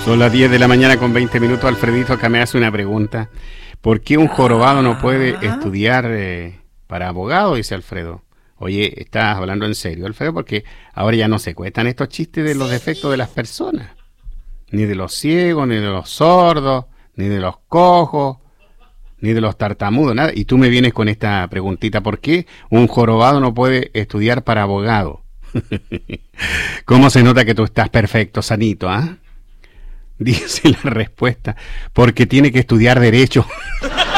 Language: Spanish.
Son las 10 de la mañana con 20 minutos. Alfredito acá me hace una pregunta. ¿Por qué un jorobado no puede estudiar para abogado? Dice Alfredo. Oye, ¿estás hablando en serio, Alfredo? Porque ahora ya no se cuentan estos chistes de los defectos de las personas. Ni de los ciegos, ni de los sordos, ni de los cojos, ni de los tartamudos, nada. Y tú me vienes con esta preguntita. ¿Por qué un jorobado no puede estudiar para abogado? ¿Cómo se nota que tú estás perfecto, sanito, ah? Dice la respuesta, porque tiene que estudiar derecho.